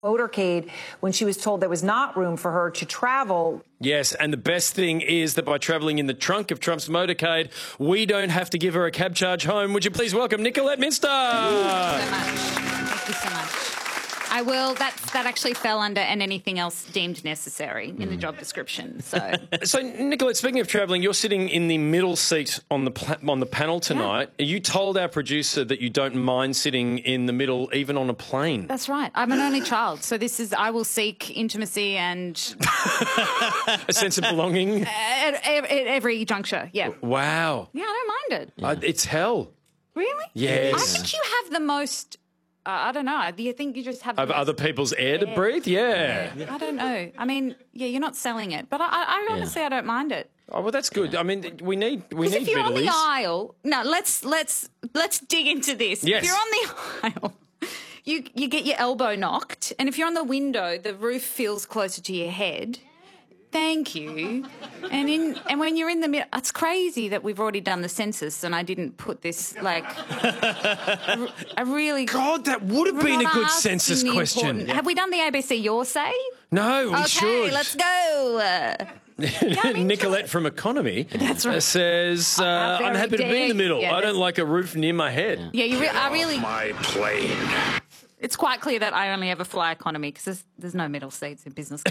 motorcade when she was told there was not room for her to travel. Yes, and the best thing is that by travelling in the trunk of Trump's motorcade, we don't have to give her a cab charge home. Would you please welcome Nicolette Minster? Thank you so much. I will. That actually fell under and anything else deemed necessary in the job description. So, Nicolette, speaking of travelling, you're sitting in the middle seat on the panel tonight. Yeah. You told our producer that you don't mind sitting in the middle, even on a plane. That's right. I'm an only child, so I will seek intimacy and a sense of belonging at every juncture. Yeah. Wow. Yeah, I don't mind it. It's hell. Really? Yes. I think you have the most. I don't know. Do you think you just have of other people's air to breathe? Yeah. I don't know. I mean, yeah, you're not selling it, but I honestly I don't mind it. Oh well, that's good. I mean, we need if you're on the Beatles. aisle, no, let's dig into this. Yes. If you're on the aisle, you get your elbow knocked, and if you're on the window, the roof feels closer to your head. Thank you. And when you're in the middle, it's crazy that we've already done the census and I didn't put this a really. God, that would have been a good census question. Have we done the ABC Your Say? No, we should. Okay, let's go. Nicolette from Economy says, How I'm happy to be in the middle. Yeah, I don't like a roof near my head. Yeah, I really. My plane. It's quite clear that I only ever fly economy because there's no middle seats in business.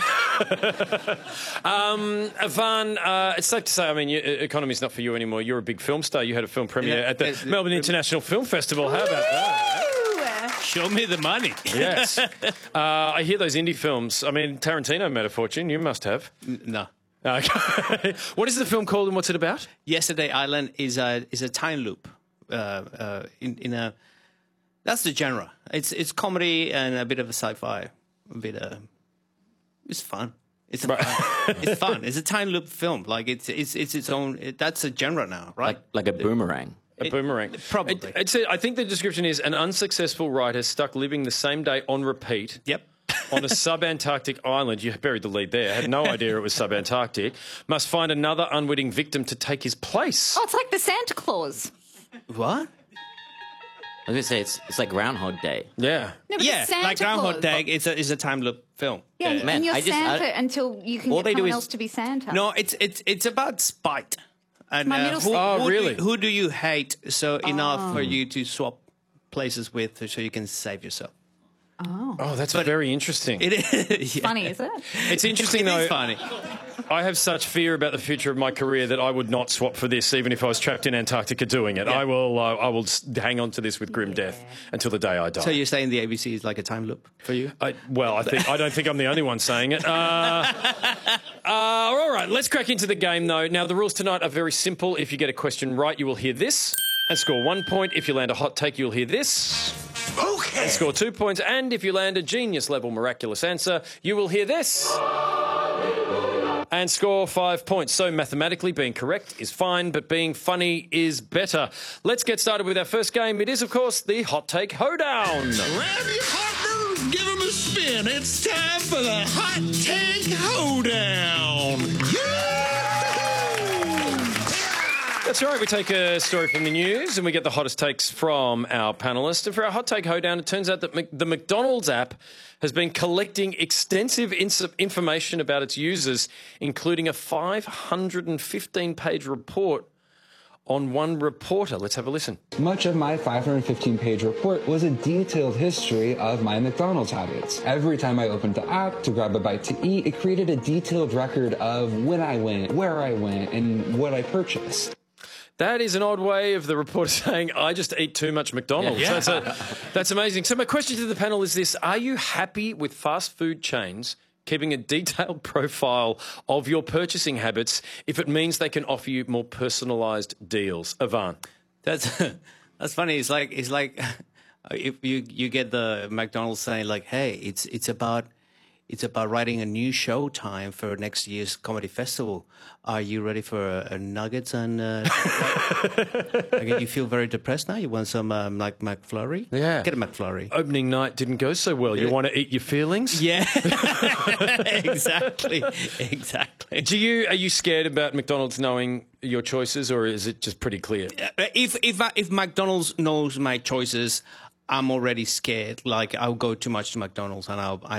Ivan, it's safe to say, I mean, economy's not for you anymore. You're a big film star. You had a film premiere at the Melbourne International Film Festival. How about that? Show me the money. Yes. I hear those indie films. I mean, Tarantino made a fortune. You must have. No. Okay. What is the film called and what's it about? Yesterday Island is a time loop in a... That's the genre. It's comedy and a bit of a sci-fi. It's fun. It's fun. It's a time loop film. Like it's its own. That's a genre now, right? Like a boomerang. A boomerang. Probably. I think the description is an unsuccessful writer stuck living the same day on repeat. Yep. On a subantarctic island. You buried the lead there. I had no idea it was subantarctic. Must find another unwitting victim to take his place. Oh, it's like the Santa Claus. What? I was going to say, it's like Groundhog Day. Yeah. No, but Yeah, Santa like Groundhog Claus. Day, it's a time loop film. Yeah, Man, and you're I just- Santa until you can all get they do someone is- else to be Santa. No, it's about spite. And My middle school- really? Who do you hate enough for you to swap places with so you can save yourself? Oh, that's very interesting. It is yeah. Funny, is it? It's interesting, It though. is funny. I have such fear about the future of my career that I would not swap for this, even if I was trapped in Antarctica doing it. Yeah. I will hang on to this with grim death until the day I die. So you're saying the ABC is like a time loop for you? I don't think I'm the only one saying it. All right, let's crack into the game, though. Now, the rules tonight are very simple. If you get a question right, you will hear this and score 1 point. If you land a hot take, you'll hear this. Okay. And score 2 points. And if you land a genius-level miraculous answer, you will hear this. And score 5 points. So mathematically, being correct is fine, but being funny is better. Let's get started with our first game. It is, of course, the Hot Take Hoedown. Grab your partner, give him a spin. It's time for the Hot Take Hoedown. That's right. We take a story from the news and we get the hottest takes from our panellists. And for our Hot Take Hoedown, it turns out that the McDonald's app has been collecting extensive information about its users, including a 515-page report on one reporter. Let's have a listen. Much of my 515-page report was a detailed history of my McDonald's habits. Every time I opened the app to grab a bite to eat, it created a detailed record of when I went, where I went, and what I purchased. That is an odd way of the reporter saying, I just eat too much McDonald's. Yeah. That's amazing. So my question to the panel is this. Are you happy with fast food chains keeping a detailed profile of your purchasing habits if it means they can offer you more personalised deals? Ivan. That's funny. It's like if you get the McDonald's saying like, hey, it's about writing a new show time for next year's comedy festival. Are you ready for nuggets and? You feel very depressed now. You want some like McFlurry? Yeah, get a McFlurry. Opening night didn't go so well. You want to eat your feelings? Yeah, exactly. Are you scared about McDonald's knowing your choices, or is it just pretty clear? If McDonald's knows my choices, I'm already scared. Like I'll go too much to McDonald's and